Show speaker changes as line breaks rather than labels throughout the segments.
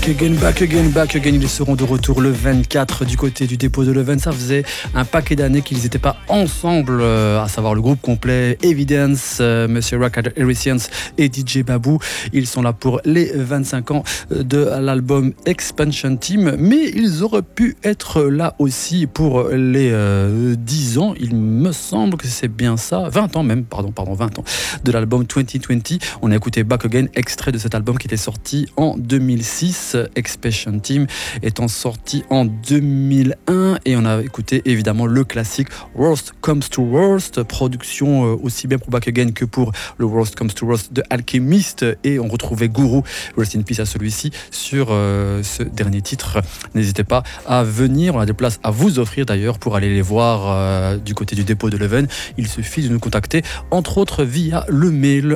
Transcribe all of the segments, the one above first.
back again. Ils seront de retour le 24 du côté du dépôt de Leuven. Ça faisait un paquet d'années qu'ils n'étaient pas ensemble, à savoir le groupe complet Evidence, Monsieur Rock Heresians et DJ Babou. Ils sont là pour les 25 ans de l'album Expansion Team, mais ils auraient pu être là aussi pour les 10 ans. Il me semble que c'est bien ça, 20 ans même, pardon, 20 ans de l'album 2020. On a écouté Back Again, extrait de cet album qui était sorti en 2006, Expansion Team étant sorti en 2001, et on a écouté évidemment le classique Worst Comes to Worst, production aussi bien pour Back Again que pour le Worst Comes to Worst de Alchemist, et on retrouvait Guru, rest in peace à celui-ci, sur ce dernier titre. N'hésitez pas à venir, on a des places à vous offrir d'ailleurs pour aller les voir du côté du dépôt de Leuven. Il suffit de nous contacter entre autres via le mail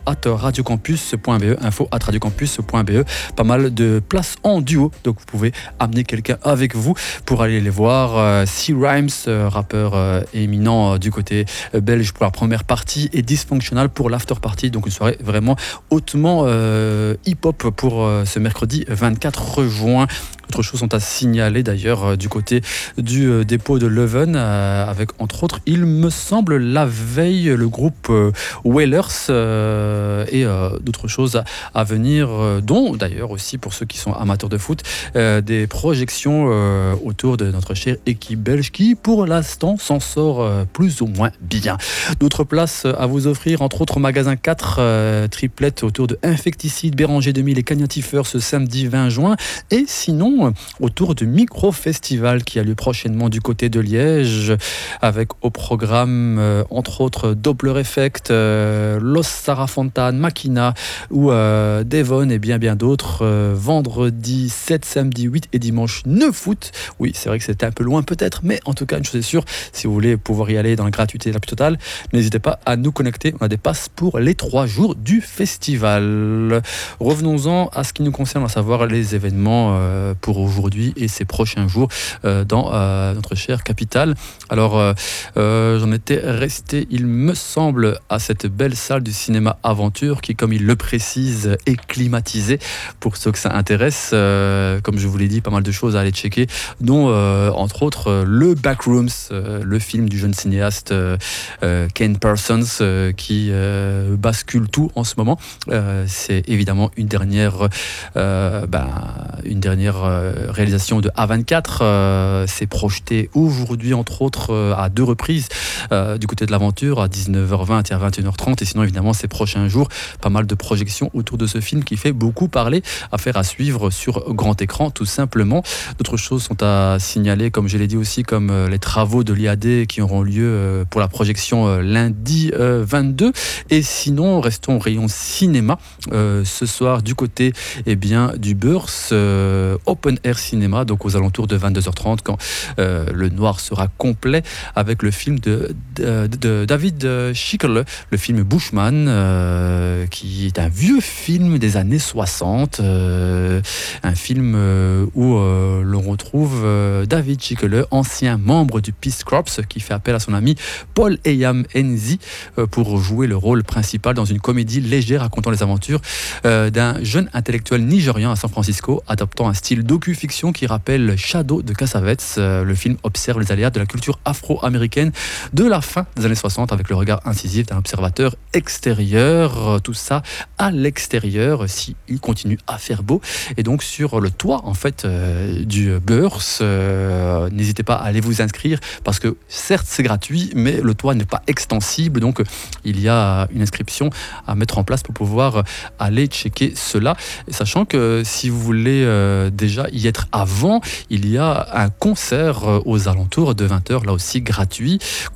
info@radiocampus.be. Pas mal de places en duo, donc vous pouvez amener quelqu'un avec vous pour aller les voir. C-Rhymes, rappeur éminent du côté belge pour la première partie, et Dysfunctional pour l'after party, donc une soirée vraiment hautement hip-hop pour ce mercredi 24 juin. D'autres choses sont à signaler d'ailleurs du côté du dépôt de Leuven, avec entre autres, il me semble, la veille, le groupe Whalers, et d'autres choses à venir, dont d'ailleurs aussi pour ceux qui sont amateurs de foot, des projections autour de notre chère équipe belge qui pour l'instant s'en sort plus ou moins bien. D'autres places à vous offrir, entre autres au magasin 4, triplette autour de Infecticide, Béranger 2000 et Cagnatifeur ce samedi 20 juin, et sinon autour du Micro Festival qui a lieu prochainement du côté de Liège, avec au programme entre autres Doppler Effect, Los Sarafontan, Machina ou Devon et bien d'autres. Vendredi 7, samedi 8 et dimanche 9 août. Oui, c'est vrai que c'était un peu loin peut-être, mais en tout cas une chose est sûre, si vous voulez pouvoir y aller dans la gratuité la plus totale, n'hésitez pas à nous connecter. On a des passes pour les 3 jours du festival. Revenons-en à ce qui nous concerne, à savoir les événements pour aujourd'hui et ces prochains jours dans notre chère capitale. Alors j'en étais resté, il me semble, à cette belle salle du cinéma Aventure qui, comme il le précise, est climatisée pour ceux que ça intéresse. Comme je vous l'ai dit, pas mal de choses à aller checker, dont entre autres le Backrooms, le film du jeune cinéaste Ken Parsons, qui bascule tout en ce moment. C'est évidemment une dernière réalisation de A24. C'est projeté aujourd'hui entre autres à 2 reprises du côté de l'Aventure, à 19h20 et à 21h30, et sinon évidemment ces prochains jours, pas mal de projections autour de ce film qui fait beaucoup parler, affaire à suivre sur grand écran tout simplement. D'autres choses sont à signaler, comme je l'ai dit aussi, comme les travaux de l'IAD qui auront lieu pour la projection lundi 22, et sinon restons au rayon cinéma ce soir du côté du Beurs, Open Air Cinéma, donc aux alentours de 22h30 quand le noir sera complet, avec le film de David Schickel, le film Bushman, qui est un vieux film des années 60, un film où l'on retrouve David Schickel, ancien membre du Peace Corps, qui fait appel à son ami Paul Eyam Enzi pour jouer le rôle principal dans une comédie légère racontant les aventures d'un jeune intellectuel nigérian à San Francisco, adoptant un style docu-fiction qui rappelle Shadow de Cassavetes. Le film observe les aléas de la culture afro-américaine de la fin des années 60 avec le regard incisif d'un observateur extérieur. Tout ça à l'extérieur, s'il continue à faire beau. Et donc sur le toit en fait du Beurs, n'hésitez pas à aller vous inscrire, parce que certes c'est gratuit, mais le toit n'est pas extensible, donc il y a une inscription à mettre en place pour pouvoir aller checker cela. Et sachant que si vous voulez déjà y être avant, il y a un concert aux alentours de 20h, là aussi gratuit,